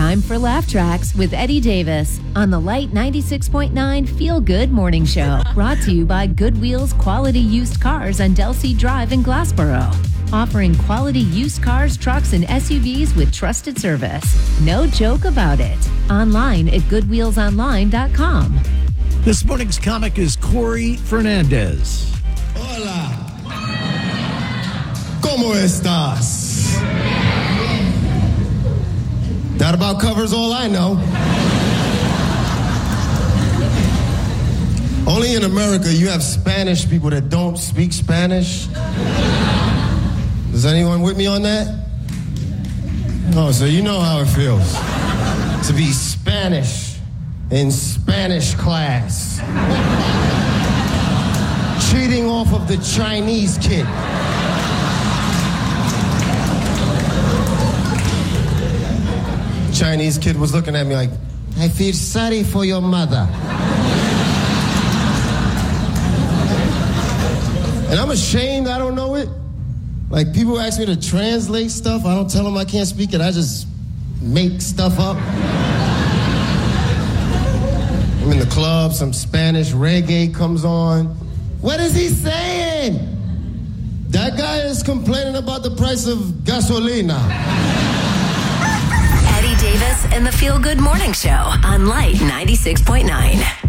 time for Laugh Tracks with Eddie Davis on the Light 96.9 Feel Good Morning Show. Brought to you by Goodwheel's Quality Used Cars on Delsea Drive in Glassboro. Offering quality used cars, trucks, and SUVs with trusted service. No joke about it. Online at goodwheelsonline.com. This morning's comic is Corey Fernandez. Hola. ¿Cómo estás? That about covers all I know. Only in America you have Spanish people that don't speak Spanish. Is anyone with me on that? Oh, so you know how it feels to be Spanish in Spanish class. Cheating off of the Chinese kid. Chinese kid was looking at me like, I feel sorry for your mother. And I'm ashamed I don't know it. Like, people ask me to translate stuff. I don't tell them I can't speak it. I just make stuff up. I'm in the club, some Spanish reggae comes on. What is he saying? That guy is complaining about the price of gasolina. Eddie Davis and the Feel Good Morning Show on Light 96.9.